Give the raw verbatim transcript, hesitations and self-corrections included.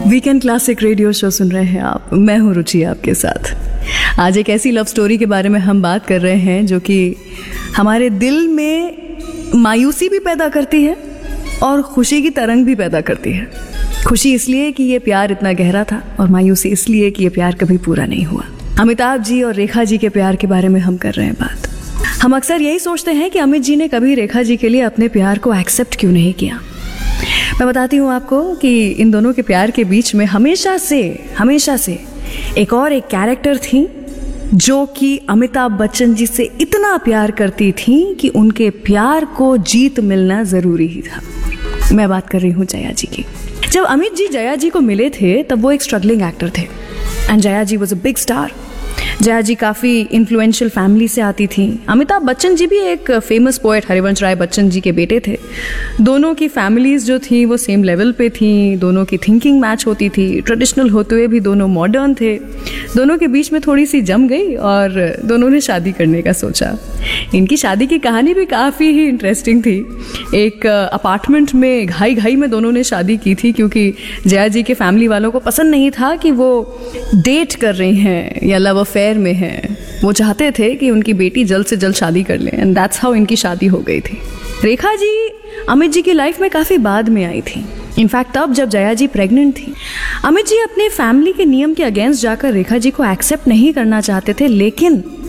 Weekend classic radio show सुन रहे हैं आप। मैं हूँ रुचि आपके साथ। आज एक ऐसी लव स्टोरी के बारे में हम बात कर रहे हैं जो कि हमारे दिल में मायूसी भी पैदा करती है और खुशी की तरंग भी पैदा करती है। खुशी इसलिए कि ये प्यार इतना गहरा था और मायूसी इसलिए कि ये प्यार कभी पूरा नहीं हुआ। अमिताभ जी और रेखा जी के प्यार के बारे में हम कर रहे हैं बात। हम अक्सर यही सोचते हैं कि अमित जी ने कभी रेखा जी के लिए अपने प्यार को एक्सेप्ट क्यों नहीं किया। मैं बताती हूँ आपको कि इन दोनों के प्यार के बीच में हमेशा से हमेशा से एक और एक कैरेक्टर थी जो कि अमिताभ बच्चन जी से इतना प्यार करती थी कि उनके प्यार को जीत मिलना ज़रूरी ही था। मैं बात कर रही हूँ जया जी की। जब अमित जी जया जी को मिले थे तब वो एक स्ट्रगलिंग एक्टर थे and Jaya ji was a big star. Jaya जी काफ़ी इन्फ्लुएंशियल फैमिली से आती थी। अमिताभ बच्चन जी भी एक फेमस पोएट हरिवंश राय बच्चन जी के बेटे थे। दोनों की फैमिलीज़ जो थी वो सेम लेवल पे थी। दोनों की थिंकिंग मैच होती थी। ट्रेडिशनल होते हुए भी दोनों मॉडर्न थे। दोनों के बीच में थोड़ी सी जम गई और दोनों ने शादी करने का सोचा। इनकी शादी की कहानी भी काफ़ी ही इंटरेस्टिंग थी। एक अपार्टमेंट में घाई घाई में दोनों ने शादी की थी क्योंकि जया जी के फैमिली वालों को पसंद नहीं था कि वो डेट कर रही हैं या लव अफेयर में हैं। वो चाहते थे कि उनकी बेटी जल्द से जल्द शादी कर ले एंड दैट्स हाउ इनकी शादी हो गई थी। रेखा जी अमित जी की लाइफ में काफ़ी बाद में आई थी। इनफैक्ट तब जब जया जी प्रेग्नेंट थी अमित जी अपने फैमिली के नियम के अगेंस्ट जाकर रेखा जी को एक्सेप्ट नहीं करना चाहते थे, लेकिन